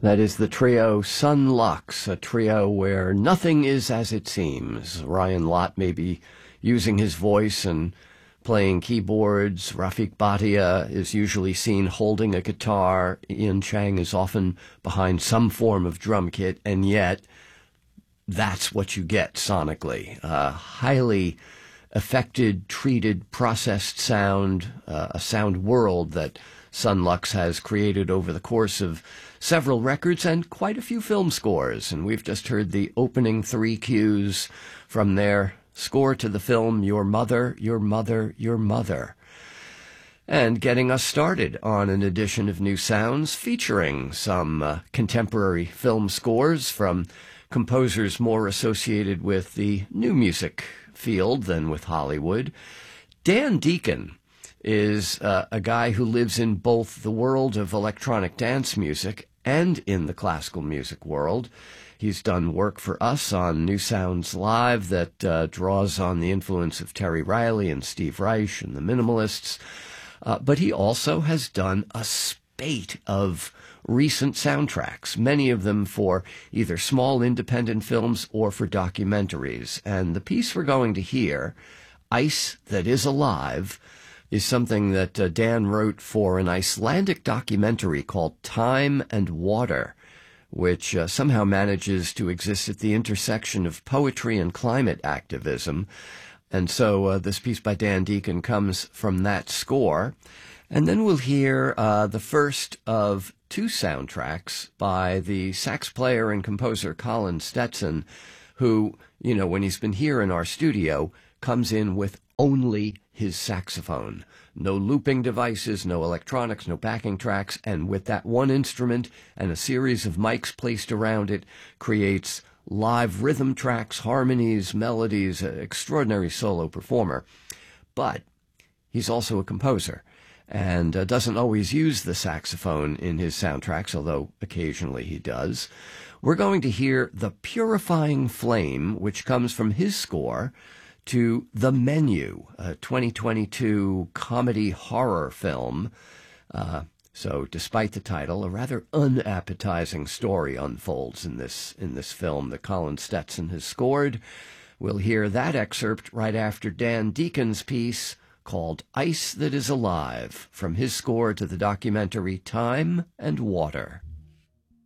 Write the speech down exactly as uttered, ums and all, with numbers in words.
That is the trio Son Lux, a trio where nothing is as it seems. Ryan Lott may be using his voice and playing keyboards. Rafik Bhatia is usually seen holding a guitar. Ian Chang is often behind some form of drum kit, and yet that's what you get sonically. Uh, highly affected, treated, processed sound, uh, a sound world that Son Lux has created over the course of several records and quite a few film scores. And we've just heard the opening three cues from their score to the film Your Mother, Your Mother, Your Mother. And getting us started on an edition of New Sounds featuring some uh, contemporary film scores from composers more associated with the new music field than with Hollywood. Dan Deacon is uh, a guy who lives in both the world of electronic dance music and in the classical music world. He's done work for us on New Sounds Live that uh, draws on the influence of Terry Riley and Steve Reich and the Minimalists. Uh, but he also has done a spate of recent soundtracks, many of them for either small independent films or for documentaries. And the piece we're going to hear, Ice That Is Alive, is something that uh, Dan wrote for an Icelandic documentary called Time and Water, which uh, somehow manages to exist at the intersection of poetry and climate activism. And so uh, this piece by Dan Deacon comes from that score. And then we'll hear uh, the first of two soundtracks by the sax player and composer Colin Stetson, who, you know, when he's been here in our studio, comes in with only his saxophone. No looping devices, no electronics, no backing tracks, and with that one instrument and a series of mics placed around it, creates live rhythm tracks, harmonies, melodies, an extraordinary solo performer. But he's also a composer, and uh, doesn't always use the saxophone in his soundtracks, although occasionally he does. We're going to hear The Purifying Flame, which comes from his score to The Menu, a twenty twenty-two comedy horror film. Uh, so despite the title, a rather unappetizing story unfolds in this in this film that Colin Stetson has scored. We'll hear that excerpt right after Dan Deacon's piece called Ice That Is Alive, from his score to the documentary Time and Water.